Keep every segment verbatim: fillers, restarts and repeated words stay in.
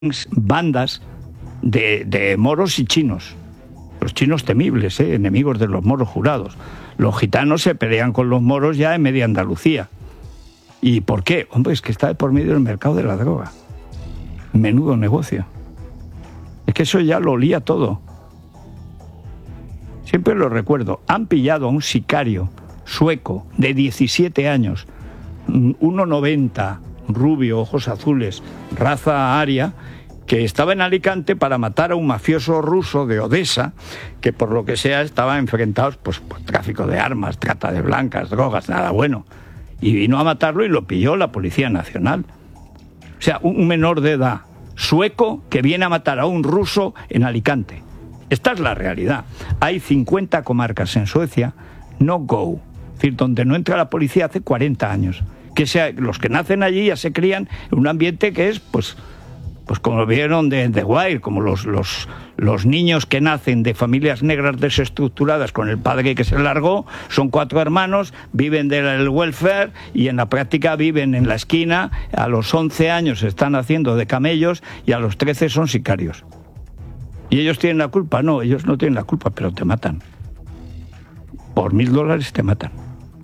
bandas de, de moros y chinos. Los chinos temibles, ¿eh? Enemigos de los moros jurados. Los gitanos se pelean con los moros ya en media Andalucía. ¿Y por qué? Hombre, es que está de por medio del mercado de la droga. Menudo negocio. Es que eso ya lo olía todo. Siempre lo recuerdo. Han pillado a un sicario sueco de diecisiete años, uno noventa, rubio, ojos azules, raza aria, que estaba en Alicante para matar a un mafioso ruso de Odessa, que por lo que sea estaba enfrentados pues, por tráfico de armas, trata de blancas, drogas, nada bueno. Y vino a matarlo y lo pilló la Policía Nacional. O sea, un menor de edad sueco que viene a matar a un ruso en Alicante. Esta es la realidad. Hay cincuenta comarcas en Suecia, no go, es decir, donde no entra la policía hace cuarenta años. Que sea, los que nacen allí ya se crían en un ambiente que es, pues, pues como lo vieron de The Wire, como los, los, los niños que nacen de familias negras desestructuradas con el padre que se largó, son cuatro hermanos, viven del welfare y en la práctica viven en la esquina, a los once años están haciendo de camellos y a los trece son sicarios. ¿Y ellos tienen la culpa? No, ellos no tienen la culpa, pero te matan. Por mil dólares te matan.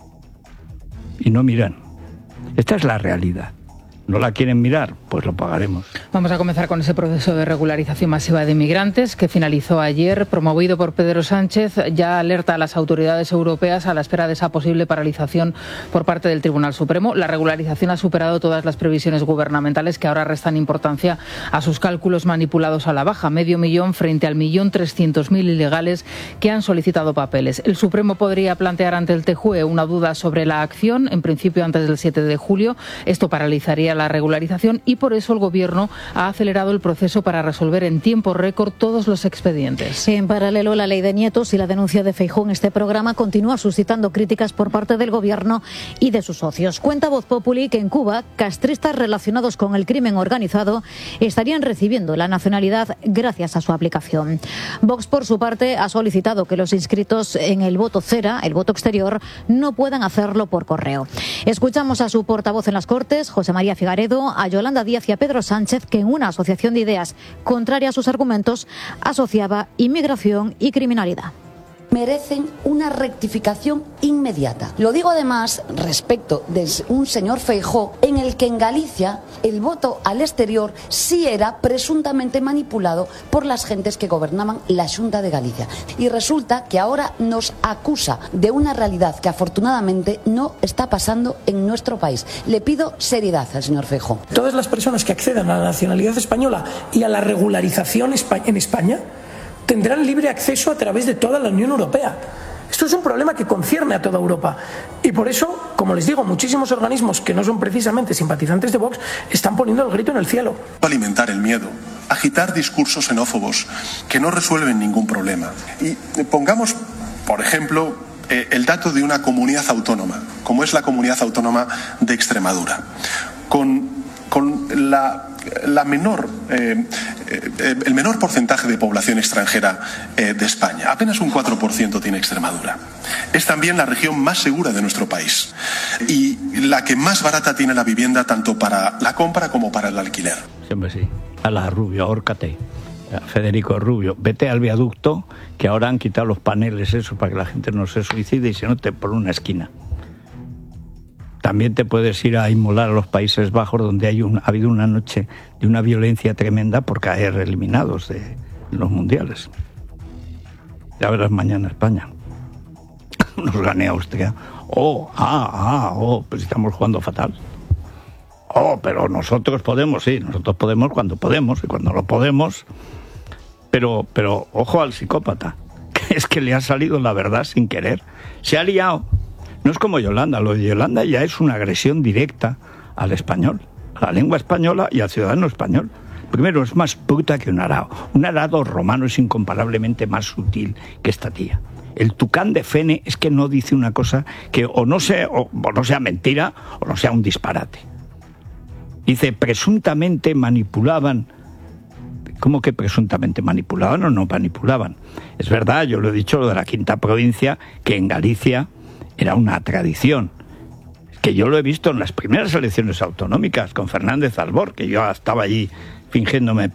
Y no miran. Esta es la realidad. ¿No la quieren mirar? Pues lo pagaremos. Vamos a comenzar con ese proceso de regularización masiva de inmigrantes que finalizó ayer, promovido por Pedro Sánchez. Ya alerta a las autoridades europeas a la espera de esa posible paralización por parte del Tribunal Supremo. La regularización ha superado todas las previsiones gubernamentales que ahora restan importancia a sus cálculos manipulados a la baja. Medio millón frente al millón trescientos mil ilegales que han solicitado papeles. El Supremo podría plantear ante el T J U E una duda sobre la acción, en principio antes del siete de julio. Esto paralizaría la regularización y por eso el Gobierno ha acelerado el proceso para resolver en tiempo récord todos los expedientes. En paralelo, la ley de nietos y la denuncia de Feijóo en este programa continúa suscitando críticas por parte del Gobierno y de sus socios. Cuenta Voz Populi que en Cuba, castristas relacionados con el crimen organizado estarían recibiendo la nacionalidad gracias a su aplicación. Vox, por su parte, ha solicitado que los inscritos en el voto cera, el voto exterior, no puedan hacerlo por correo. Escuchamos a su portavoz en las Cortes, José María Figaredo, a Yolanda Díaz y a Pedro Sánchez, que en una asociación de ideas contraria a sus argumentos asociaba inmigración y criminalidad. Merecen una rectificación inmediata. Lo digo además respecto de un señor Feijóo, en el que en Galicia el voto al exterior sí era presuntamente manipulado por las gentes que gobernaban la Xunta de Galicia. Y resulta que ahora nos acusa de una realidad que afortunadamente no está pasando en nuestro país. Le pido seriedad al señor Feijóo. Todas las personas que accedan a la nacionalidad española y a la regularización en España tendrán libre acceso a través de toda la Unión Europea. Esto es un problema que concierne a toda Europa. Y por eso, como les digo, muchísimos organismos que no son precisamente simpatizantes de Vox están poniendo el grito en el cielo. Alimentar el miedo, agitar discursos xenófobos que no resuelven ningún problema. Y pongamos, por ejemplo, eh, el dato de una comunidad autónoma, como es la comunidad autónoma de Extremadura, con, con la... La menor, eh, eh, el menor porcentaje de población extranjera eh, de España. Apenas un cuatro por ciento tiene Extremadura. Es también la región más segura de nuestro país y la que más barata tiene la vivienda tanto para la compra como para el alquiler. Siempre sí. A la Rubio, ahórcate. Federico Rubio, vete al viaducto, que ahora han quitado los paneles esos para que la gente no se suicide y se note por una esquina. También te puedes ir a inmolar a los Países Bajos, donde hay un, ha habido una noche de una violencia tremenda por caer eliminados de los mundiales. Ya verás mañana España. Nos gane Austria. Oh, ah, ah, oh, pues estamos jugando fatal. Oh, pero nosotros podemos, sí, nosotros podemos cuando podemos y cuando no podemos. Pero, pero ojo al psicópata, que es que le ha salido la verdad sin querer. Se ha liado. No es como Yolanda, lo de Yolanda ya es una agresión directa al español, a la lengua española y al ciudadano español. Primero, es más puta que un arao. Un arado romano es incomparablemente más sutil que esta tía. El tucán de Fene es que no dice una cosa que o no sea, o, o no sea mentira o no sea un disparate. Dice, presuntamente manipulaban. ¿Cómo que presuntamente manipulaban o no manipulaban? Es verdad, yo lo he dicho, lo de la quinta provincia, que en Galicia era una tradición, que yo lo he visto en las primeras elecciones autonómicas con Fernández Albor, que yo estaba allí fingiéndome